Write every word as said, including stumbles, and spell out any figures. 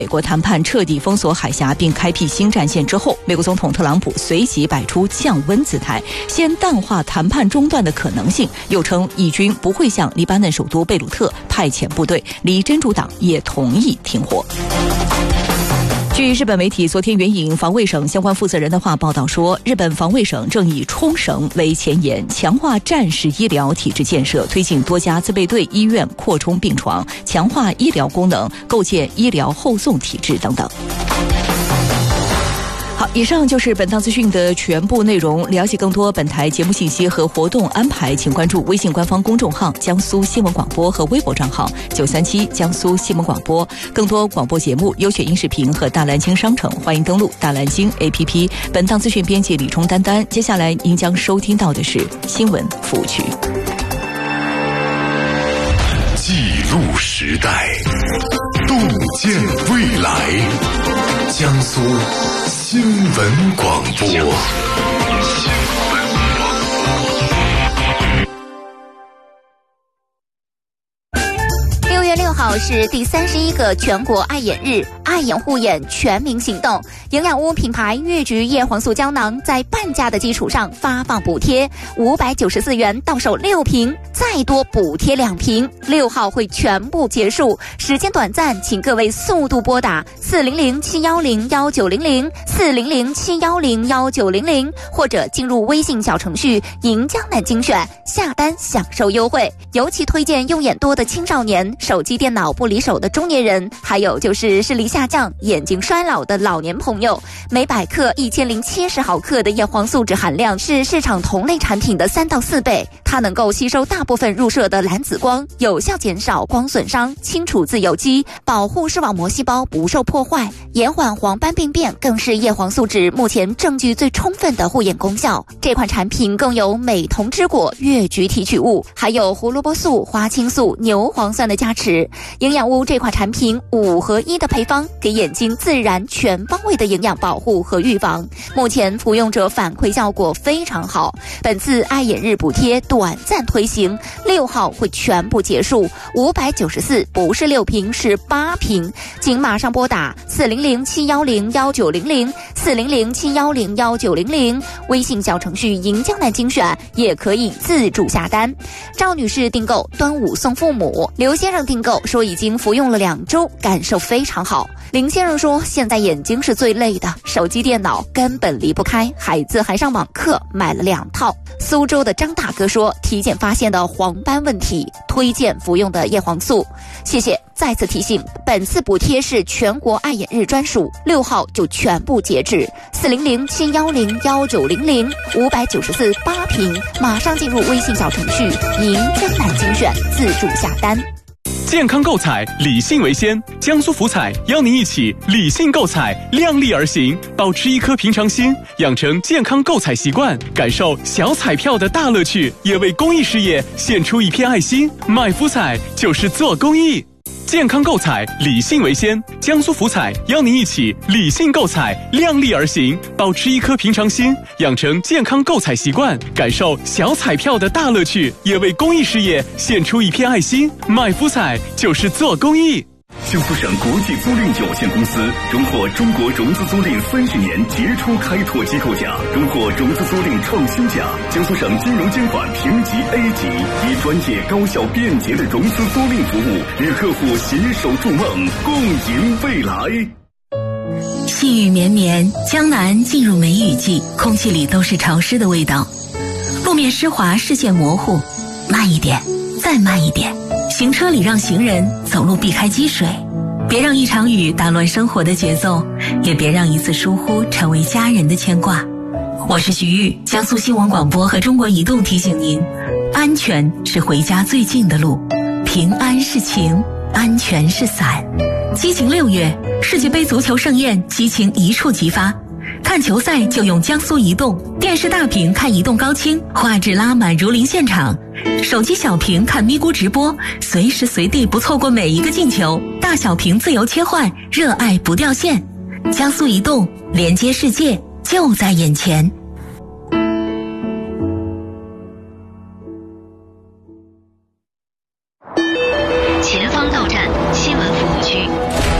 美国谈判彻底封锁海峡并开辟新战线之后，美国总统特朗普随即摆出降温姿态，先淡化谈判中断的可能性，又称以军不会向黎巴嫩首都贝鲁特派遣部队，离真主党也同意停火。据日本媒体昨天援引防卫省相关负责人的话报道说，日本防卫省正以冲绳为前沿，强化战时医疗体制建设，推进多家自备队医院扩充病床，强化医疗功能，构建医疗后送体制等等。好，以上就是本档资讯的全部内容。了解更多本台节目信息和活动安排，请关注微信官方公众号江苏新闻广播和微博账号九三七江苏新闻广播。更多广播节目、优选音视频和大蓝鲸商城，欢迎登录大蓝鲸 A P P。本档资讯编辑李冲丹丹，接下来您将收听到的是新闻服务区。 记录时代，洞见未来，江苏新闻广播。 六月六号是第三十一个全国爱眼日，爱眼护眼全民行动。营养屋品牌越橘叶黄素胶囊在半价的基础上发放补贴，五百九十四元到手六瓶，再多补贴两瓶。六号会全部结束，时间短暂，请各位速度拨打四零零七幺零幺九零零四零零七幺零幺九零零，或者进入微信小程序迎江南精选下单享受优惠。尤其推荐用眼多的青少年、手机电脑不离手的中年人，还有就是视力下降、眼睛衰老的老年朋友。每百克一千零七十毫克的叶黄素酯含量是市场同类产品的三到四倍，它能够吸收大部分入射的蓝紫光，有效减少光损伤，清除自由基，保护视网膜细胞不受破坏，延缓黄斑病变，更是叶黄素酯目前证据最充分的护眼功效。这款产品更有美瞳之果、越橘提取物，还有胡萝卜素、花青素、牛磺酸的加持。营养屋这款产品五合一的配方，给眼睛自然全方位的营养保护和预防，目前服用者反馈效果非常好。本次爱眼日补贴短暂推行，六号会全部结束，五百九十四不是六瓶是八瓶，请马上拨打四零零七幺零幺九零零四零零七幺零幺九零零，微信小程序迎江南精选也可以自助下单。赵女士订购端午送父母，刘先生订购说已经服用了两周，感受非常好。林先生说现在眼睛是最累的，手机电脑根本离不开，孩子还上网课，买了两套。苏州的张大哥说体检发现的黄斑问题，推荐服用的叶黄素。谢谢，再次提醒，本次补贴是全国爱眼日专属，六号就全部截止。四零零七幺零幺九零零五百九十四八瓶，马上进入微信小程序迎江南精选自助下单。 健康购彩，理性为先。江苏福彩邀您一起理性购彩，量力而行，保持一颗平常心，养成健康购彩习惯，感受小彩票的大乐趣，也为公益事业献出一片爱心。买福彩就是做公益。健康购彩，理性为先。江苏福彩邀您一起理性购彩，量力而行，保持一颗平常心，养成健康购彩习惯，感受小彩票的大乐趣，也为公益事业献出一片爱心。买福彩就是做公益。 江苏省国际租赁有限公司荣获中国融资租赁三十年杰出开拓机构奖，荣获融资租赁创新奖。江苏省金融监管评级 A 级，以专业、高效、便捷的融资租赁服务，与客户携手筑梦，共赢未来。 细雨绵绵，江南进入梅雨季，空气里都是潮湿的味道，路面湿滑，视线模糊，慢一点，再慢一点。行车礼让行人，走路避开积水，别让一场雨打乱生活的节奏，也别让一次疏忽成为家人的牵挂。我是徐玉，江苏新闻广播和中国移动提醒您，安全是回家最近的路，平安是情，安全是伞。激情六月，世界杯足球盛宴，激情一触即发。看球赛就用江苏移动，电视大屏看移动高清，画质拉满如临现场；手机小屏看咪咕直播，随时随地不错过每一个进球。大小屏自由切换，热爱不掉线。江苏移动，连接世界就在眼前。